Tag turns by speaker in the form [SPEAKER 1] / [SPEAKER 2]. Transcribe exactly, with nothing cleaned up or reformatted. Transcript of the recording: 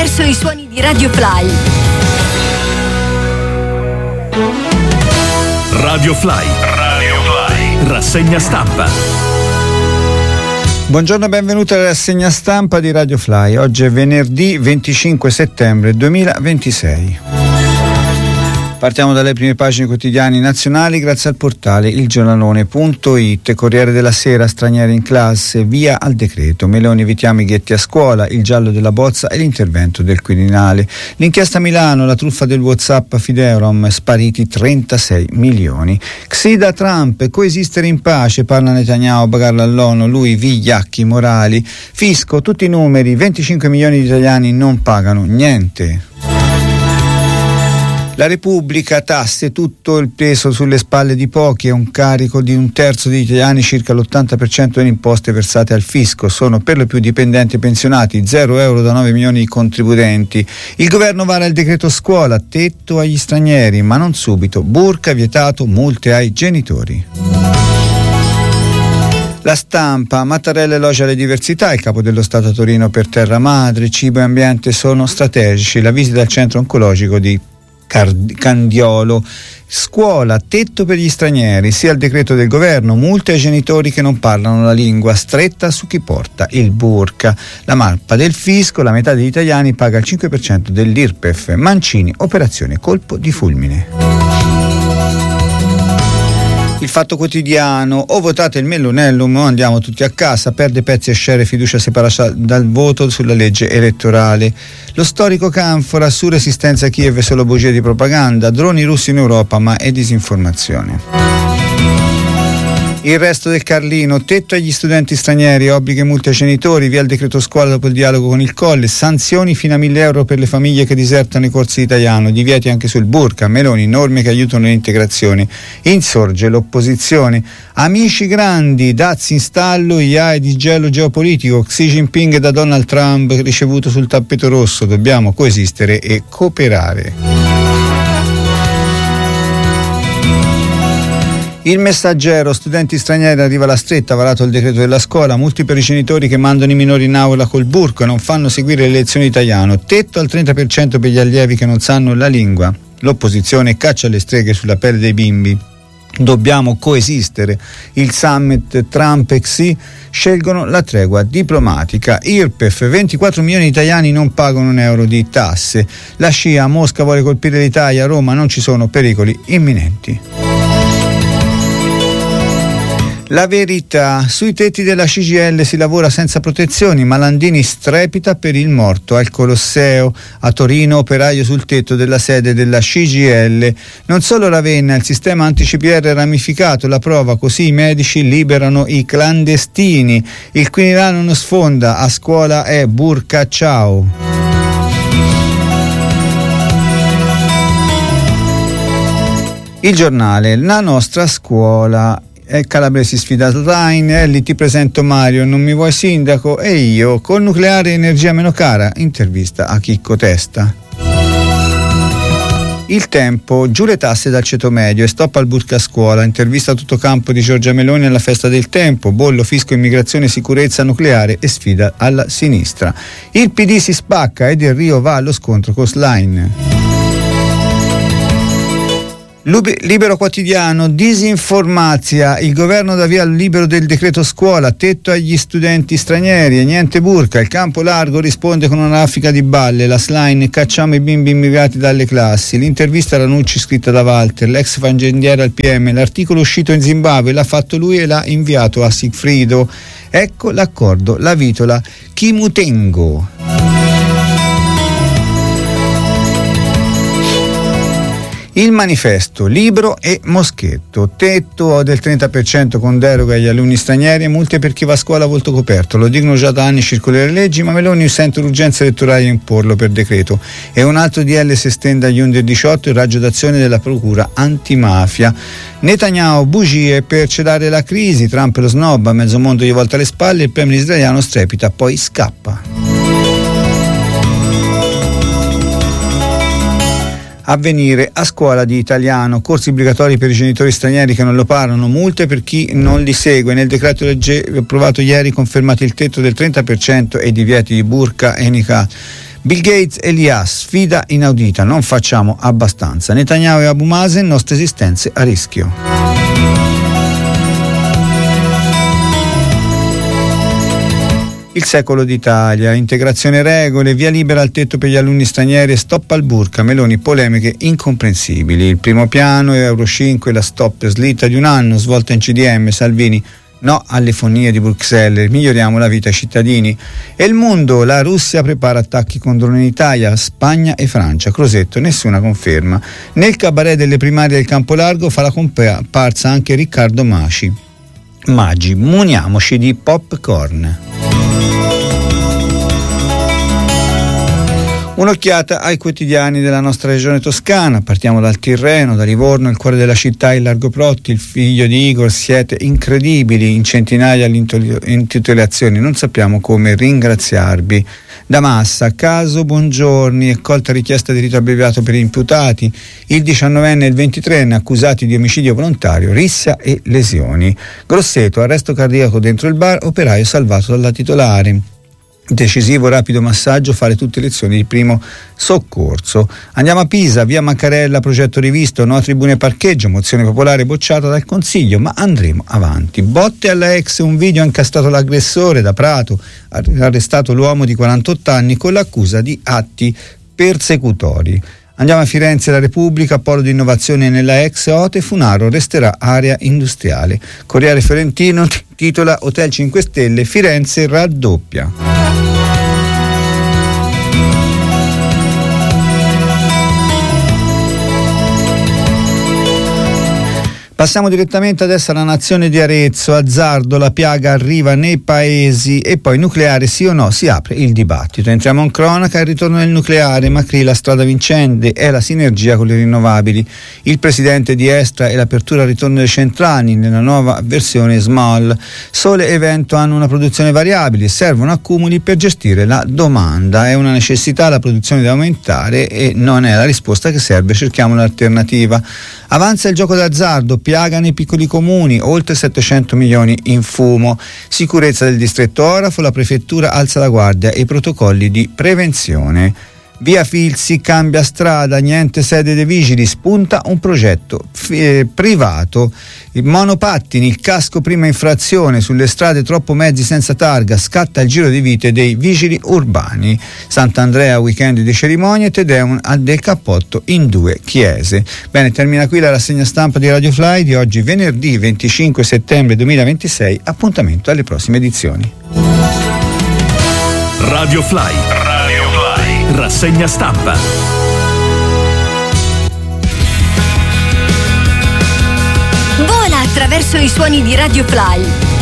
[SPEAKER 1] attraverso i suoni di Radio Fly.
[SPEAKER 2] Radio Fly. Radio Fly. Rassegna stampa.
[SPEAKER 3] Buongiorno e benvenuti alla rassegna stampa di Radio Fly. Oggi è venerdì venticinque settembre duemilaventisei. Partiamo dalle prime pagine quotidiani nazionali grazie al portale il giornalone punto it. Corriere della Sera, stranieri in classe, via al decreto. Meloni, evitiamo i ghetti a scuola, il giallo della bozza e l'intervento del Quirinale. L'inchiesta a Milano, la truffa del WhatsApp Fideorom, spariti trentasei milioni. Xida Trump, coesistere in pace, parla Netanyahu, bagarla all'ONU, lui vigliacchi morali. Fisco, tutti i numeri, venticinque milioni di italiani non pagano niente. La Repubblica, tasse, tutto il peso sulle spalle di pochi, è un carico di un terzo degli italiani, circa l'ottanta per cento delle imposte versate al fisco, sono per lo più dipendenti e pensionati, zero euro da nove milioni di contribuenti. Il governo vara il decreto scuola, tetto agli stranieri, ma non subito, burka vietato, multe ai genitori. La Stampa, Mattarella elogia le diversità, il capo dello Stato a Torino per terra madre, cibo e ambiente sono strategici, la visita al centro oncologico di Candiolo. Scuola, tetto per gli stranieri, sia il decreto del governo, multe ai genitori che non parlano la lingua, stretta su chi porta il burka. La mappa del fisco, la metà degli italiani paga il cinque per cento dell'I R P E F. Mancini, operazione colpo di fulmine. Il Fatto Quotidiano, o votate il Mellonellum o andiamo tutti a casa, perde pezzi e share, fiducia separata dal voto sulla legge elettorale. Lo storico Canfora, su resistenza a Kiev solo bugie di propaganda, droni russi in Europa ma è disinformazione. Il Resto del Carlino, tetto agli studenti stranieri, obblighi e multe ai genitori, via il decreto scuola dopo il dialogo con il Colle, sanzioni fino a mille euro per le famiglie che disertano i corsi di italiano, divieti anche sul burka, Meloni, norme che aiutano l'integrazione, insorge l'opposizione. Amici grandi, dazi in stallo, I A E di gelo geopolitico, Xi Jinping da Donald Trump ricevuto sul tappeto rosso, dobbiamo coesistere e cooperare. Il Messaggero, studenti stranieri, arriva la stretta, varato il decreto della scuola, multi per i genitori che mandano i minori in aula col burka, non fanno seguire le lezioni italiano, tetto al trenta per cento per gli allievi che non sanno la lingua. L'opposizione caccia le streghe sulla pelle dei bimbi. Dobbiamo coesistere. Il summit Trump e Xi scelgono la tregua diplomatica. I R P E F, ventiquattro milioni di italiani non pagano un euro di tasse. La scia, Mosca vuole colpire l'Italia, a Roma non ci sono pericoli imminenti. La Verità, sui tetti della C G I L si lavora senza protezioni, Malandini strepita per il morto al Colosseo. A Torino, operaio sul tetto della sede della C G I L. Non solo Ravenna, il sistema anti-C P R è ramificato, la prova, così i medici liberano i clandestini. Il Quirinale non sfonda, a scuola è burka ciao. Il Giornale, la nostra scuola. E Calabresi sfida Line, Elli ti presento Mario, non mi vuoi sindaco? E io, col nucleare energia meno cara, intervista a Chicco Testa. Il Tempo, giù le tasse dal ceto medio e stop al burka a scuola, intervista a tutto campo di Giorgia Meloni alla festa del Tempo, bollo, fisco, immigrazione, sicurezza nucleare e sfida alla sinistra. Il P D si spacca e Del Rio va allo scontro con Schlein. Libero Quotidiano, disinformazia, il governo dà via al libero del decreto scuola, tetto agli studenti stranieri e niente burka, il campo largo risponde con una raffica di balle, la Schlein, cacciamo i bimbi immigrati dalle classi, l'intervista a Ranucci scritta da Walter, l'ex fangendiere al P M, l'articolo uscito in Zimbabwe l'ha fatto lui e l'ha inviato a Sigfrido, ecco l'accordo, la vitola Chimutengo. Il Manifesto, Libro e Moschetto, tetto del trenta per cento con deroga agli alunni stranieri e multe per chi va a scuola a volto coperto, lo dicono già da anni circolari e leggi, ma Meloni sente l'urgenza elettorale di imporlo per decreto e un altro D L si estende agli under diciotto, il raggio d'azione della procura antimafia. Netanyahu, bugie per cedare la crisi, Trump lo snob, a mezzo mondo gli volta le spalle, il premier israeliano strepita, poi scappa. Avvenire, a scuola di italiano, corsi obbligatori per i genitori stranieri che non lo parlano, multe per chi non li segue. Nel decreto legge approvato ieri confermati il tetto del trenta per cento e i divieti di burka e niqab. Bill Gates e l'I A, sfida inaudita, non facciamo abbastanza. Netanyahu e Abu Mazen, nostre esistenze a rischio. Il secolo d'Italia, integrazione regole, via libera al tetto per gli alunni stranieri e stop al burka, Meloni polemiche incomprensibili. Il primo piano, Euro cinque, la stop slitta di un anno, svolta in C D M, Salvini, no alle fonie di Bruxelles, miglioriamo la vita ai cittadini. E il mondo, la Russia prepara attacchi con droni in Italia, Spagna e Francia, Crosetto, nessuna conferma. Nel cabaret delle primarie del Campo Largo fa la comparsa anche Riccardo Maci. Maggi, muniamoci di popcorn. Un'occhiata ai quotidiani della nostra regione toscana. Partiamo dal Tirreno, da Livorno, il cuore della città, il Largo Protti, il figlio di Igor, siete incredibili, in centinaia le intitolazioni, non sappiamo come ringraziarvi. Da Massa, caso Buongiorni, è colta richiesta di rito abbreviato per imputati, il diciannovenne e il ventitreenne accusati di omicidio volontario, rissa e lesioni. Grosseto, arresto cardiaco dentro il bar, operaio salvato dalla titolare. Decisivo rapido massaggio, fare tutte lezioni di primo soccorso. Andiamo a Pisa, via Maccarella, progetto rivisto, no tribune parcheggio, mozione popolare bocciata dal Consiglio, ma andremo avanti. Botte alla ex, un video ha incastrato l'aggressore da Prato, arrestato l'uomo di quarantotto anni con l'accusa di atti persecutori. Andiamo a Firenze, la Repubblica, polo di innovazione nella ex Ote, Funaro resterà area industriale. Corriere Fiorentino titola Hotel cinque Stelle, Firenze raddoppia. Passiamo direttamente adesso alla nazione di Arezzo. Azzardo, la piaga arriva nei paesi e poi nucleare sì o no, si apre il dibattito. Entriamo in cronaca, il ritorno del nucleare, Macri la strada vincente, è la sinergia con le rinnovabili. Il presidente di Estra e l'apertura al ritorno delle centrali nella nuova versione small. Sole e vento hanno una produzione variabile, servono accumuli per gestire la domanda. È una necessità, la produzione deve aumentare e non è la risposta che serve, cerchiamo un'alternativa. Avanza il gioco d'azzardo, piaga nei piccoli comuni, oltre settecento milioni in fumo. Sicurezza del distretto orafo, la prefettura alza la guardia e i protocolli di prevenzione. Via Filzi cambia strada, niente sede dei vigili, spunta un progetto eh, privato. Il monopattini, il casco prima infrazione, sulle strade troppo mezzi senza targa, scatta il giro di vite dei vigili urbani. Sant'Andrea, weekend di cerimonie, Tedeum del cappotto in due chiese. Bene, termina qui la rassegna stampa di Radio Fly di oggi, venerdì venticinque settembre duemilaventisei. Appuntamento alle prossime edizioni.
[SPEAKER 2] Radio Fly. Radio Fly. Rassegna stampa.
[SPEAKER 1] Vola attraverso i suoni di Radio Fly.